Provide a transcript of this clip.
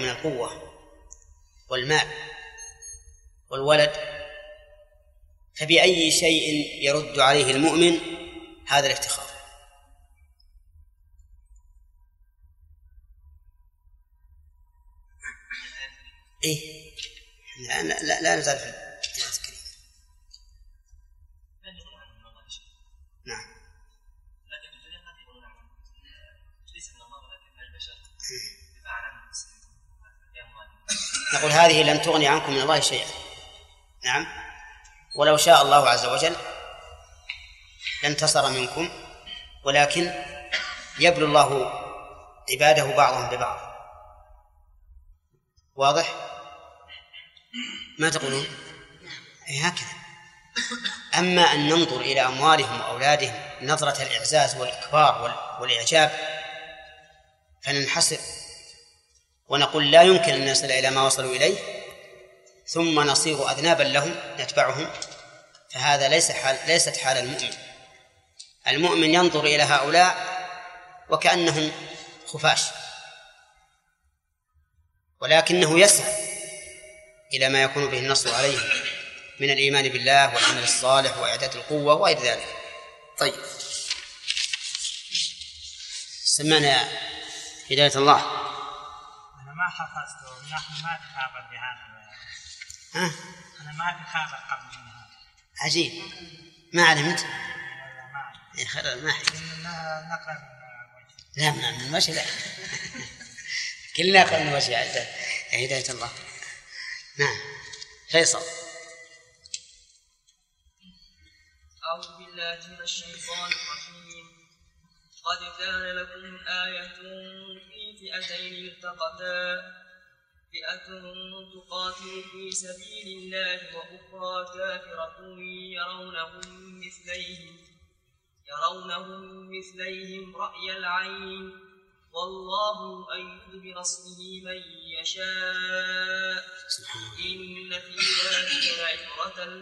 من القوة والمال والولد، فبأي شيء يرد عليه المؤمن هذا الافتخار؟ إيه؟ لا نزال في الآيات الكريمة. نعم. لكن الدنيا قد يقولون ليس من الله ولكن البشر دفاعا عن المسلمين. نقول هذه لن تغني عنكم من الله شيئا. نعم، ولو شاء الله عز وجل لانتصر منكم، ولكن يبلو الله عباده بعضهم ببعض. واضح؟ ما تقولون؟ هكذا. أما أن ننظر إلى أموالهم وأولادهم نظرة الإعزاز والإكبار والإعجاب فننحسر ونقول لا يمكن أن نصل إلى ما وصلوا إليه ثم نصير أذنابا لهم نتبعهم، فهذا ليست حال المؤمن. المؤمن ينظر إلى هؤلاء وكأنهم خفاش، ولكنه يسعى إلى ما يكون به النصر عليهم من الإيمان بالله والعمل الصالح وإعداد القوة وغير ذلك. طيب، سمعنا هداية الله. أنا ما حفظته، نحن ما تخابر بهذا. أنا ما تخابر قبل هذا. عجيب، ما علمت؟ ما خير ما حد. نقرأ لا من المشي لا. كلنا نقرأ من المشي هداية الله. نعم فيصل. أعوذ بالله من الشيطان الرجيم. قد كان لكم آية في فئتين التقتا، فئة تقاتل في سبيل الله وأخرى كافرة يرونهم مثليهم رأي العين، والله يؤيد بنصره من يشاء، إن في ذلك لعبرة